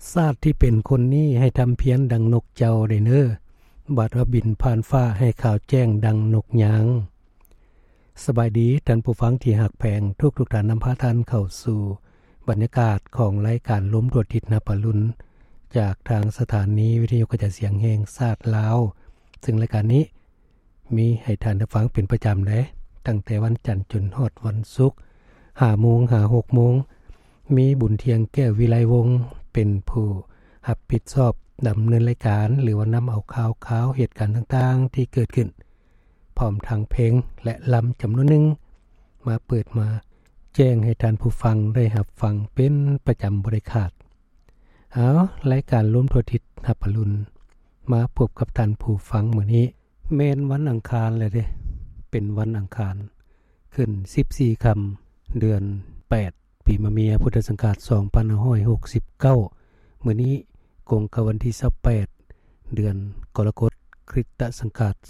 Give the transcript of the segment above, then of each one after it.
ชาติที่เป็นคนนี้ให้ทำเพี้ยนดังนกเจ้าได้เน้อบาดว่าบินผ่านฟ้าให้ข่าวแจ้งดังนกยางสบายดีท่านผู้ฟังที่หักแพงทุกท่านนำพาท่านเข้าสู่บรรยากาศของรายการล้มตัวทิศนาปรุณจากทางสถานีวิทยุกระจายเสียงแห่งชาติลาวซึ่งรายการนี้มีให้ท่านได้ฟังเป็นประจำเลยตั้งแต่วันจันทร์จนฮอดวันศุกร์ 5:00 น ถึง 6:00 นมีบุญเทียงแก้ววิไลวงศ์เป็นผู้รับผิดชอบดำเนินรายการหรือว่านำเอาข่าวเหตุการณ์ต่างๆที่เกิดขึ้นพร้อมทางเพลงและลำจำนวนหนึ่งมาเปิดมาแจ้งให้ท่านผู้ฟังได้รับฟังเป็นประจำบ่ได้ขาดเอารายการล้มทั่วทิศนาปรุณมาพบกับท่านผู้ฟังมื้อนี้แม่นวันอังคารเลยเด้เป็นวันอังคารขึ้น14ค่ำเดือน8ปีมะเมียพุทธศักราช2569มื้อนี้กงกับวันที่28เดือนกรกฎคริสตศักราช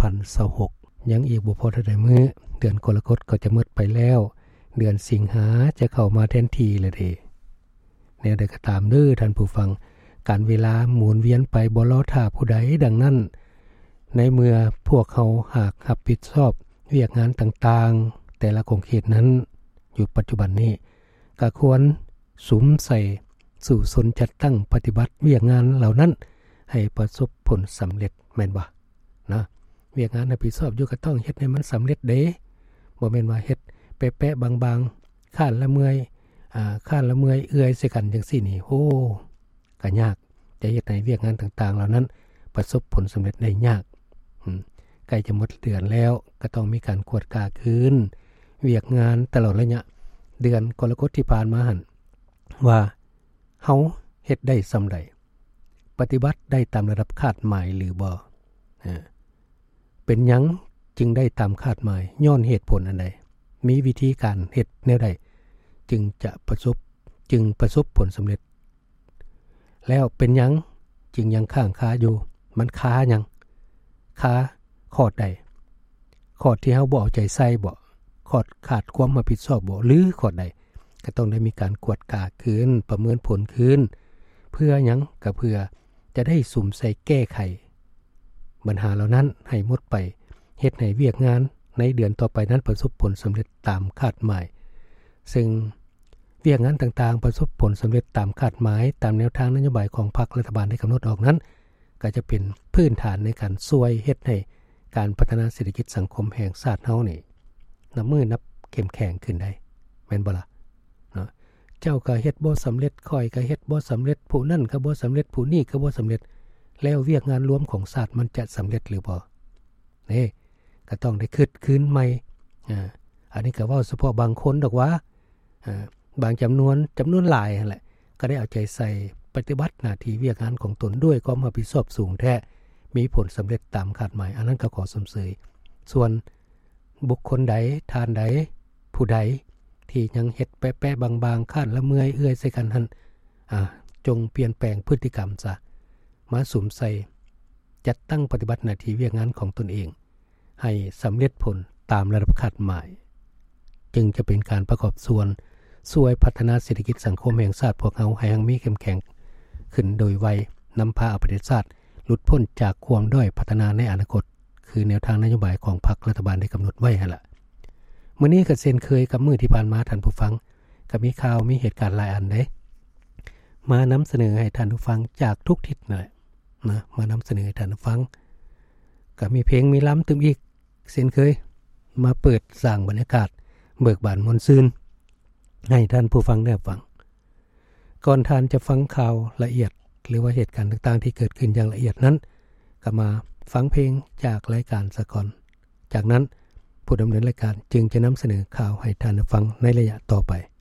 2026ยังอีกบ่พอเท่าใดมื้อเดือนกรกฎก็จะหมดไปแล้วเดือนสิงหาจะเข้ามาแทนที่แล้วเด้แนวใดก็ตามเด้อท่านผู้ฟังการเวลาหมุนเวียนไปบ่รอท่าผู้ใดดังนั้นในเมื่อพวกเขาหากรับผิดชอบเวียกงานต่างๆแต่ละของเขตนั้นอยู่ปัจจุบันนี้ก็ควรสุมใส่สู่สนจัดตั้งปฏิบัติเวียกงานเหล่านั้นให้ประสบผลสำเร็จแม่นบ่นะเวียกงานรับผิดชอบอยู่ก็ต้องเฮ็ดให้มันสำเร็จเด้บ่แม่นว่าเฮ็ดแปะๆบางๆข้านละเมื่อยเอื้อยใส่กันจังซี่นี่โอ้ก็ยากจะเฮ็ดให้เวียกงานต่างๆเหล่านั้นประสบผลสำเร็จได้ยากใกล้จะหมดเดือนแล้วก็ต้องมีการกวดกาคืนเวียกงานตลอดระยะเดือนกรกฎที่ผ่านมาหั่นว่าเฮาเฮ็ดได้ส่าใดปฏิบัติได้ตามระดับคาดหมายหรือบ่เป็นหยังจึงได้ตามคาดหมายย้อนเหตุผลอันใดมีวิธีการเฮ็ดแนวใดจึงประสบผลสำเร็จแล้วเป็นหยังจึงยังค้างคาอยู่มันคาหยังคาข้อใดข้อที่เฮาบ่เอาใจใส่บ่ข้อขาดความรับผิดชอบบ่หรือข้อใดก็ต้องได้มีการกวดกาคืนประเมินผลคืนเพื่อหยังก็เพื่อจะได้สุ่มใส่แก้ไขปัญหาเหล่านั้นให้หมดไปเฮ็ดให้เวียกงานในเดือนต่อไปนั้นประสบผลสำเร็จตามคาดหมายซึ่งเวียกงานต่างๆประสบผลสำเร็จตามคาดหมายตามแนวทางนโยบายของพรรครัฐบาลได้กำหนดออกนั้นก็จะเป็นพื้นฐานในการช่วยเฮ็ดให้การพัฒนาเศรษฐกิจสังคมแห่งชาติเฮานี่นับมือนับเข้มแข็งขึ้นได้แม่นบ่ล่ะเนาะเจ้าก็เฮ็ดบ่สำเร็จค่อยก็เฮ็ดบ่สำเร็จผู้นั้นก็บ่สำเร็จผู้นี้ก็บ่สำเร็จแล้วเวียกงานรวมของชาติมันจะสำเร็จหรือบ่นี่ก็ต้องได้คิดคืนใหม่อันนี้ก็เว้าเฉพาะบางคนดอกว่าบางจำนวนหลายนั่นแหละก็ได้เอาใจใส่ปฏิบัติหน้าที่เวียกงานของตนด้วยความรับผิดชอบสูงแท้มีผลสำเร็จตามคาดหมายอันนั้นก็ขอสมเสยส่วนบุคคลใดทานใดผู้ใดที่ยังเฮ็ดแปะๆบางๆข้านละเมื่อยเอื้อยใส่กันหั่นจงเปลี่ยนแปลงพฤติกรรมซะมาสุมใส่จัดตั้งปฏิบัติหน้าที่เวียกงานของตนเองให้สำเร็จผลตามระดับคาดหมายจึงจะเป็นการประกอบส่วนช่วยพัฒนาเศรษฐกิจสังคมแห่งชาติพวกเฮาให้มีเข้มแข็งขึ้นโดยไวนำพาประเทศชาติหลุดพ้นจากความด้อยพัฒนาในอนาคตคือแนวทางนโยบายของพรรครัฐบาลได้กำหนดไว้หั่นล่ะมื้อนี้ก็เช่นเคยกับมื้อที่ผ่านมาท่านผู้ฟังก็มีข่าวมีเหตุการณ์หลายอันเด้มานำเสนอให้ท่านผู้ฟังจากทุกทิศนั่นแหละนะมานำเสนอให้ท่านผู้ฟังก็มีเพลงมีล้ำตึมอีกเช่นเคยมาเปิดสร้างบรรยากาศเบิกบานม่วนซื่นให้ท่านผู้ฟังได้ฟังก่อนท่านจะฟังข่าวละเอียดหรือว่าเหตุการณ์ต่างๆที่เกิดขึ้นอย่างละเอียดนั้นก็มาฟังเพลงจากรายการซะก่อนจากนั้นผู้ดำเนินรายการจึงจะนำเสนอข่าวให้ท่านฟังในระยะต่อไป